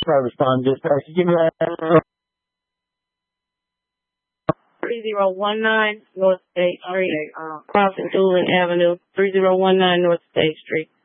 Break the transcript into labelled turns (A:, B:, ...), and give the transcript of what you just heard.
A: respond dispatch. Give me that.
B: 3019 North State Street, crossing Doolin Avenue, 3019 North State Street.